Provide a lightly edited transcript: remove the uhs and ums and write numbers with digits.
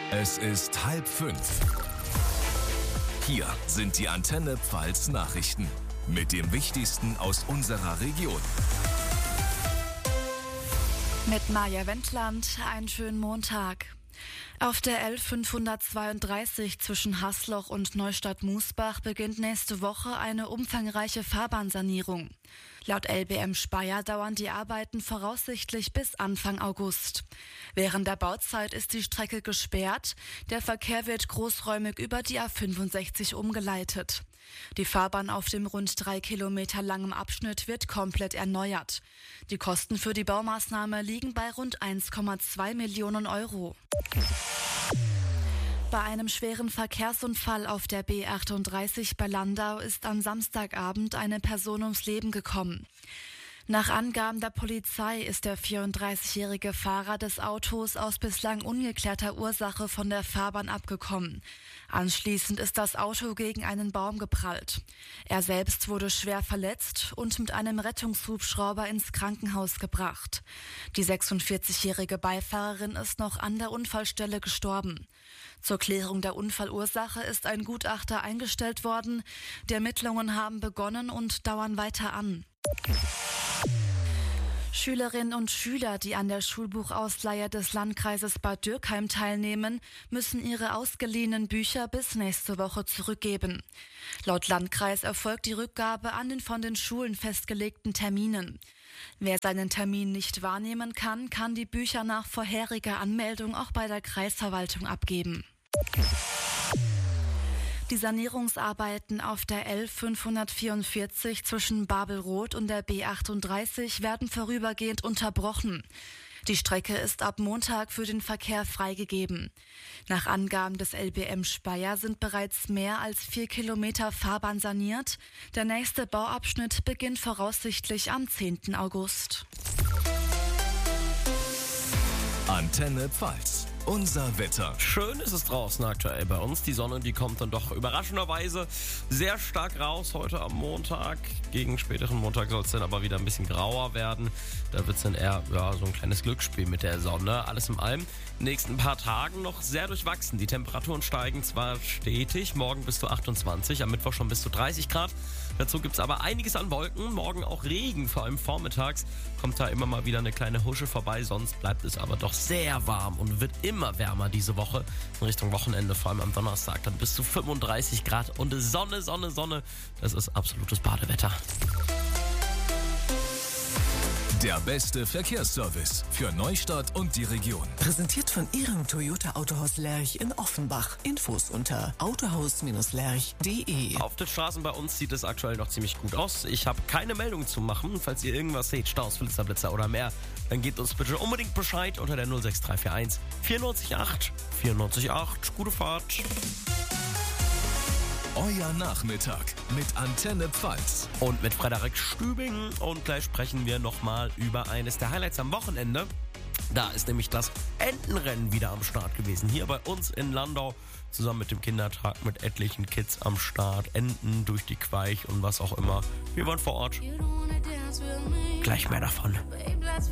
Es ist 4:30. Hier sind die Antenne Pfalz Nachrichten mit dem Wichtigsten aus unserer Region. Mit Maja Wendland, einen schönen Montag. Auf der L532 zwischen Haßloch und Neustadt-Musbach beginnt nächste Woche eine umfangreiche Fahrbahnsanierung. Laut LBM Speyer dauern die Arbeiten voraussichtlich bis Anfang August. Während der Bauzeit ist die Strecke gesperrt. Der Verkehr wird großräumig über die A65 umgeleitet. Die Fahrbahn auf dem rund 3 Kilometer langen Abschnitt wird komplett erneuert. Die Kosten für die Baumaßnahme liegen bei rund 1,2 Millionen Euro. Bei einem schweren Verkehrsunfall auf der B38 bei Landau ist am Samstagabend eine Person ums Leben gekommen. Nach Angaben der Polizei ist der 34-jährige Fahrer des Autos aus bislang ungeklärter Ursache von der Fahrbahn abgekommen. Anschließend ist das Auto gegen einen Baum geprallt. Er selbst wurde schwer verletzt und mit einem Rettungshubschrauber ins Krankenhaus gebracht. Die 46-jährige Beifahrerin ist noch an der Unfallstelle gestorben. Zur Klärung der Unfallursache ist ein Gutachter eingestellt worden. Die Ermittlungen haben begonnen und dauern weiter an. Schülerinnen und Schüler, die an der Schulbuchausleihe des Landkreises Bad Dürkheim teilnehmen, müssen ihre ausgeliehenen Bücher bis nächste Woche zurückgeben. Laut Landkreis erfolgt die Rückgabe an den von den Schulen festgelegten Terminen. Wer seinen Termin nicht wahrnehmen kann, kann die Bücher nach vorheriger Anmeldung auch bei der Kreisverwaltung abgeben. Die Sanierungsarbeiten auf der L544 zwischen Babelroth und der B38 werden vorübergehend unterbrochen. Die Strecke ist ab Montag für den Verkehr freigegeben. Nach Angaben des LBM Speyer sind bereits mehr als 4 Kilometer Fahrbahn saniert. Der nächste Bauabschnitt beginnt voraussichtlich am 10. August. Antenne Pfalz. Unser Wetter. Schön ist es draußen aktuell bei uns. Die Sonne, die kommt dann doch überraschenderweise sehr stark raus heute am Montag. Gegen späteren Montag soll es dann aber wieder ein bisschen grauer werden. Da wird es dann eher so ein kleines Glücksspiel mit der Sonne. Alles in allem. In den nächsten paar Tagen noch sehr durchwachsen. Die Temperaturen steigen zwar stetig. Morgen bis zu 28, am Mittwoch schon bis zu 30 Grad. Dazu gibt es aber einiges an Wolken. Morgen auch Regen, vor allem vormittags. Kommt da immer mal wieder eine kleine Husche vorbei. Sonst bleibt es aber doch sehr warm und wird immer wärmer diese Woche. In Richtung Wochenende, vor allem am Donnerstag, dann bis zu 35 Grad und Sonne, Sonne, Sonne. Das ist absolutes Badewetter. Der beste Verkehrsservice für Neustadt und die Region. Präsentiert von Ihrem Toyota Autohaus Lerch in Offenbach. Infos unter autohaus-lerch.de. Auf den Straßen bei uns sieht es aktuell noch ziemlich gut aus. Ich habe keine Meldung zu machen. Falls ihr irgendwas seht, Staus, Blitzer oder mehr, dann gebt uns bitte unbedingt Bescheid unter der 06341 94 94 Gute Fahrt. Euer Nachmittag mit Antenne Pfalz. Und mit Frederik Stübing. Und gleich sprechen wir nochmal über eines der Highlights am Wochenende. Da ist nämlich das Entenrennen wieder am Start gewesen. Hier bei uns in Landau. Zusammen mit dem Kindertag mit etlichen Kids am Start. Enten durch die Queich und was auch immer. Wir waren vor Ort. Gleich mehr davon.